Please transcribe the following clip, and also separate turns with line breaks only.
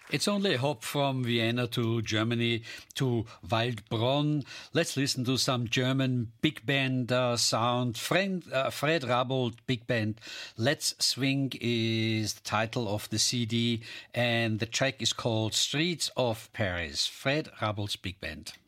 It's only a hop from Vienna to Germany to Waldbronn. Let's listen to some German big band sound. Fred Rabold Big Band. Let's Swing is the title of the CD, and the track is called Streets of Paris. Fred Rabold's Big Band.